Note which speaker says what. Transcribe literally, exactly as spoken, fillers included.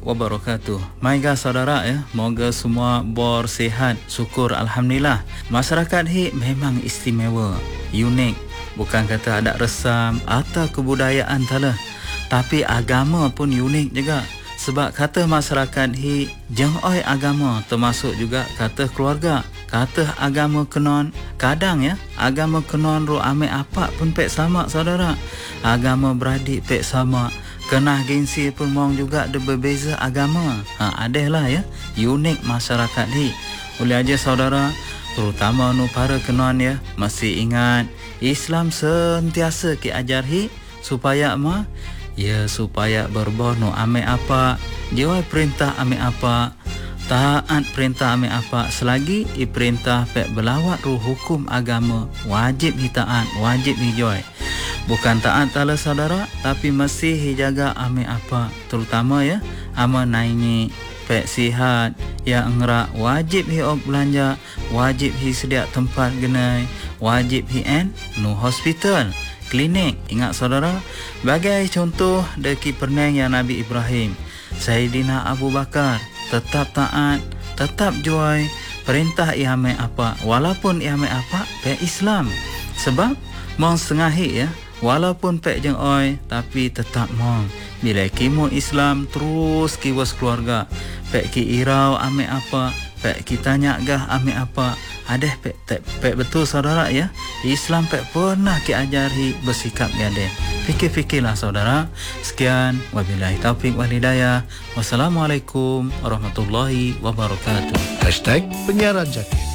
Speaker 1: wabarakatuh. Maiga saudara ya, moga semua bor sihat, syukur alhamdulillah. Masyarakat hi memang istimewa, unik. Bukan kata ada resam atau kebudayaan tala, tapi agama pun unik juga. Sebab kata masyarakat hi jengoi agama, termasuk juga kata keluarga. Kata agama kenon, kadang ya, agama kenon ro ame apa pun pek sama saudara. Agama beradik pek sama. Kenah gengsi pun mong juga ada berbeza agama. Ha, ada lah ya, unik masyarakat hi. Oleh aja saudara, terutama nu para kenon ya, masih ingat Islam sentiasa ki ajar hi supaya ma ya supaya berbono ame apa, jawab perintah ame apa, taat perintah ame apa, selagi i perintah pek berlawat ruh hukum agama, wajib hi taat, wajib hi joy. Bukan taat tala saudara, tapi mesti hi jaga ame apa, terutama ya ama naingi pek sihat ya engerak, wajib hi ok belanja, wajib hi sedia tempat genai, wajib hi en nu hospital, klinik. Ingat saudara, bagai contoh deki perneng yang Nabi Ibrahim, Sayyidina Abu Bakar tetap taat, tetap joy perintah ihame apa, walaupun ihame apa pek Islam. Sebab mong sengahi ya, walaupun pek jeng oi, tapi tetap mong bila kimu Islam terus kiwas keluarga, pek ki irau ame apa, pek kita nyagah ame apa. Ada pek, pek, pek betul saudara ya, Islam pek pernah ki ajari bersikap gade. Fikir-fikirlah saudara. Sekian, wabillahi taufiq wal hidayah. Wassalamualaikum warahmatullahi wabarakatuh.
Speaker 2: Hashtag Penyiaran Jaki.